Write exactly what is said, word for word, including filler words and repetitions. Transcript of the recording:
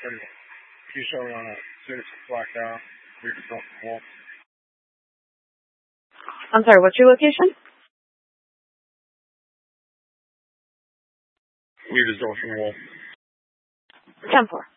pretty well. Can you show me on a six black down? We just don't wall. I'm sorry, what's your location? We just don't wall. ten four.